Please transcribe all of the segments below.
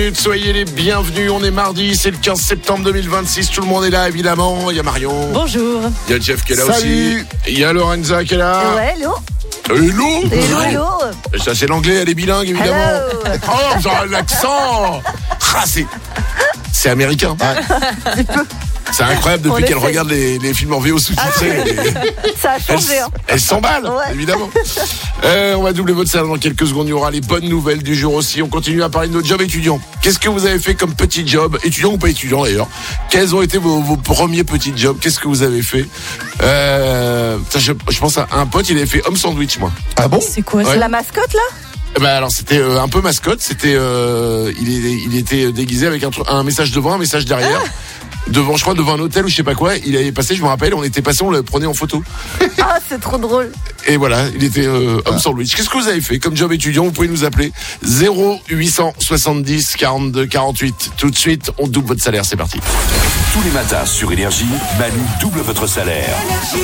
Soyez les bienvenus, on est mardi, c'est le 15 septembre 2026, tout le monde est là évidemment, il y a Marion. Bonjour. Il y a Jeff qui est là. Salut. aussi. Il y a Lorenza qui est là. Ouais, hello. Hello. Hello. Et ça c'est l'anglais, elle est bilingue évidemment. Hello. Oh, vous avez l'accent. Ah, c'est américain. C'est incroyable depuis qu'elle regarde les films en VO sous-titrés. Ça a changé. Elle s'emballe, Ouais. évidemment. On va doubler votre salaire dans quelques secondes. Il y aura les bonnes nouvelles du jour aussi. On continue à parler de notre job étudiant. Qu'est-ce que vous avez fait comme petit job, étudiant ou pas étudiant d'ailleurs? Quels ont été vos premiers petits jobs? Qu'est-ce que vous avez fait? Je pense à un pote, il avait fait homme sandwich, moi. Ah bon? C'est quoi Ouais. C'est la mascotte là? Alors c'était un peu mascotte. C'était il était déguisé avec un message devant, un message derrière. Devant, je crois, devant un hôtel ou je sais pas quoi, il avait passé, je me rappelle, on était passé, on le prenait en photo. Ah, c'est trop drôle. Et voilà, il était homme sandwich. Qu'est-ce que vous avez fait comme job étudiant? Vous pouvez nous appeler 0870 42 48. Tout de suite, on double votre salaire, c'est parti. Tous les matins sur Énergie, Manu double votre salaire.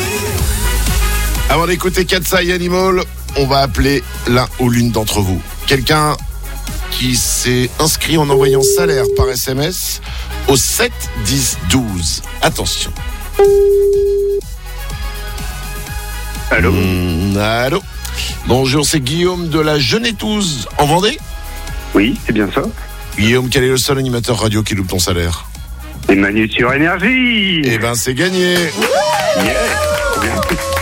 Avant d'écouter Katsa et Animal, on va appeler l'un ou l'une d'entre vous. Quelqu'un qui s'est inscrit en envoyant salaire par SMS au 7 10 12. Attention. Allô. Allô. Bonjour, c'est Guillaume de la Genetouze en Vendée. Oui, c'est bien ça. Guillaume, quel est le seul animateur radio qui loupe ton salaire? Et Manu sur Énergie. Eh ben, c'est gagné. Yeah. Bien.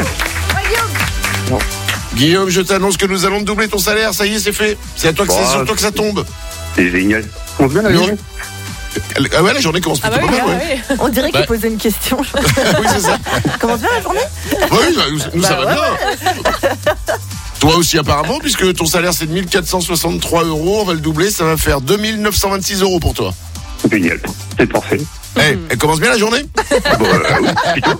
Guillaume, je t'annonce que nous allons doubler ton salaire. Ça y est, c'est fait. C'est à toi que c'est sur toi que ça tombe. C'est génial. On se met la Oui. journée. Ah ouais, la journée commence plutôt pas mal, ouais. On dirait qu'il Bah. posait une question. Oui, c'est ça. Comment bien la journée? Oui, nous ça va bien. Toi aussi apparemment, puisque ton salaire c'est de 1463 €, on va le doubler, ça va faire 2926 € pour toi. Génial. C'est parfait. Elle commence bien la journée? Bon, oui, plutôt.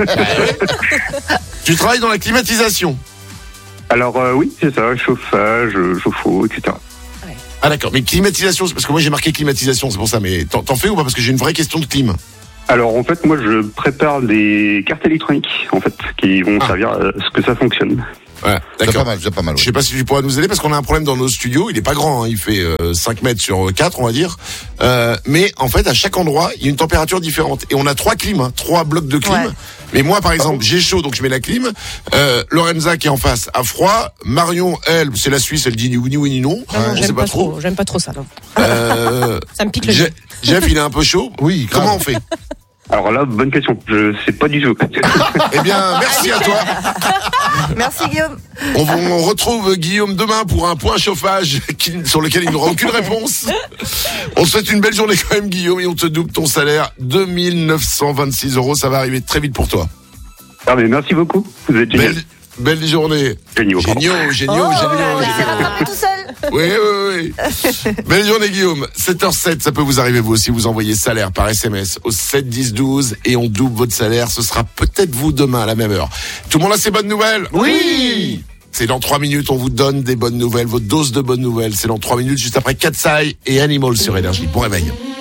Tu travailles dans la climatisation. Alors, oui, c'est ça. Chauffage, chauffe-eau, etc. Ah d'accord, mais climatisation, c'est parce que moi j'ai marqué climatisation, c'est pour ça, mais t'en fais ou pas? Parce que j'ai une vraie question de clim. Alors, en fait, moi, je prépare des cartes électroniques, en fait, qui vont servir à ce que ça fonctionne. Ouais, Déjà d'accord. pas mal. Je sais pas si tu pourras nous aider parce qu'on a un problème dans nos studios. Il est pas grand, hein. Il fait 5 mètres sur 4, on va dire. Mais en fait, à chaque endroit, il y a une température différente. Et on a 3 clims, 3 blocs de clim. Ouais. Mais moi, par exemple, j'ai chaud, donc je mets la clim. Lorenza qui est en face a froid. Marion, elle, c'est la Suisse, elle dit ni oui ni non. Non, On j'aime sait pas trop. J'aime pas trop ça. Non. Ça me pique le nez. Jeff, il est un peu chaud. Oui, grave. Comment on fait? Alors là, bonne question. Je sais pas du tout. Eh bien, merci à toi. Merci Guillaume. On retrouve Guillaume demain pour un point chauffage sur lequel il n'aura aucune réponse. On te souhaite une belle journée quand même, Guillaume, et on te double ton salaire, 2926 €. Ça va arriver très vite pour toi. Ah, mais merci beaucoup. Vous êtes génial. Belle journée. Géniaux. C'est rattrapé tout seul. Oui. Belle journée, Guillaume. 7h07, ça peut vous arriver vous aussi. Vous envoyez salaire par SMS au 7 10 12 et on double votre salaire. Ce sera peut-être vous demain à la même heure. Tout le monde a ses bonnes nouvelles? Oui. C'est dans 3 minutes, on vous donne des bonnes nouvelles, votre dose de bonnes nouvelles. C'est dans 3 minutes, juste après Katsai et Animal sur Énergie. Bon réveil.